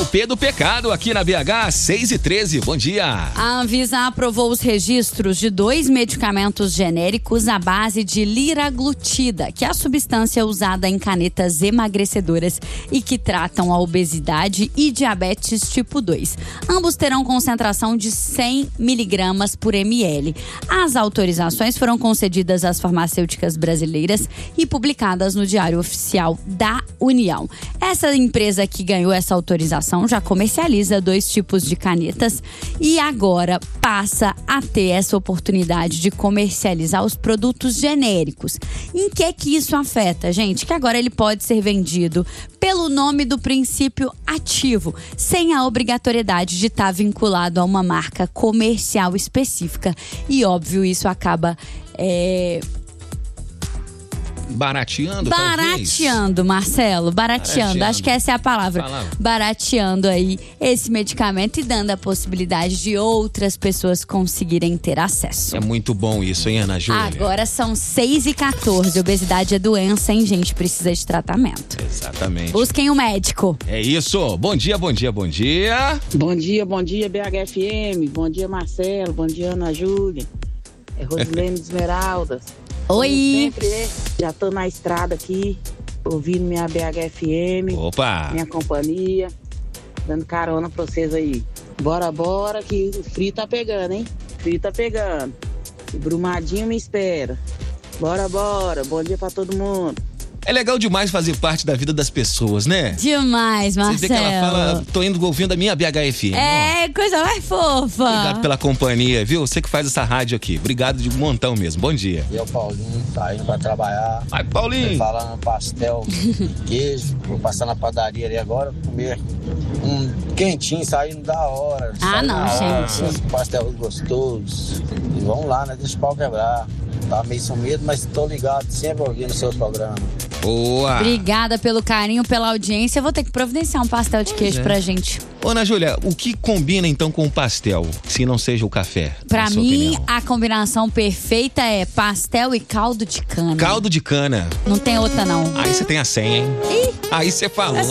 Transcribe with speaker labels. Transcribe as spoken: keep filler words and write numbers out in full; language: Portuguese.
Speaker 1: o P do pecado aqui na B H, seis e treze. Bom dia.
Speaker 2: A Anvisa aprovou os registros de dois medicamentos genéricos à base de liraglutida, que é a substância usada em canetas emagrecedoras e que tratam a obesidade e diabetes tipo dois. Ambos terão concentração de cem miligramas por ml. As autorizações foram concedidas às farmacêuticas brasileiras e publicadas no Diário Oficial da União. Essa empresa que ganhou essa autorização já comercializa dois tipos de canetas e agora passa a ter essa oportunidade de comercializar os produtos genéricos. Em que que isso afeta, gente? Que agora ele pode ser vendido pelo nome do princípio ativo, sem a obrigatoriedade de estar vinculado a uma marca comercial específica. E óbvio, isso acaba é...
Speaker 1: Barateando,
Speaker 2: Barateando,
Speaker 1: talvez.
Speaker 2: Marcelo, barateando.
Speaker 1: Barateando.
Speaker 2: Acho que essa é a palavra.
Speaker 1: Palavra.
Speaker 2: Barateando aí esse medicamento e dando a possibilidade de outras pessoas conseguirem ter acesso.
Speaker 1: É muito bom isso, hein, Ana Júlia?
Speaker 2: Agora são seis e quatorze. Obesidade é doença, hein, gente? Precisa de tratamento.
Speaker 1: Exatamente.
Speaker 2: Busquem um médico.
Speaker 1: É isso. Bom dia, bom dia, bom dia.
Speaker 3: Bom dia, bom dia, B H F M. Bom dia, Marcelo. Bom dia, Ana Júlia. É Rosilene de Esmeraldas.
Speaker 2: Oi.
Speaker 3: Como sempre, já tô na estrada aqui, ouvindo minha B H F M.
Speaker 1: Opa.
Speaker 3: Minha companhia, dando carona pra vocês aí. Bora, bora, que o frio tá pegando, hein? O frio tá pegando. O Brumadinho me espera. Bora, bora. Bom dia pra todo mundo.
Speaker 1: É legal demais fazer parte da vida das pessoas, né?
Speaker 2: Demais, Marcelo.
Speaker 1: Você vê que ela fala, tô indo ouvindo a minha B H F M.
Speaker 2: É,
Speaker 1: ó.
Speaker 2: coisa mais fofa.
Speaker 1: Obrigado pela companhia, viu? Você que faz essa rádio aqui. Obrigado de montão mesmo. Bom dia.
Speaker 4: E é o Paulinho, tá indo pra trabalhar.
Speaker 1: Vai, Paulinho.
Speaker 4: Falando pastel de queijo. Vou passar na padaria ali agora, comer um quentinho saindo da hora.
Speaker 2: Ah,
Speaker 4: Sai
Speaker 2: não,
Speaker 4: na hora,
Speaker 2: gente.
Speaker 4: pastel gostoso. E vamos lá, né? Deixa o pau quebrar. Tá meio sumido, mas tô ligado, sempre ouvindo os seus programas.
Speaker 1: Boa.
Speaker 2: Obrigada pelo carinho, pela audiência. Eu vou ter que providenciar um pastel de queijo
Speaker 1: é.
Speaker 2: pra gente.
Speaker 1: Ô, Ana Júlia, o que combina então com o pastel, se não seja o café?
Speaker 2: Pra
Speaker 1: na sua
Speaker 2: mim,
Speaker 1: opinião?
Speaker 2: a combinação perfeita é pastel e caldo de cana.
Speaker 1: Caldo de cana.
Speaker 2: Não tem outra, não.
Speaker 1: Aí você tem a senha, hein? Aí você falou.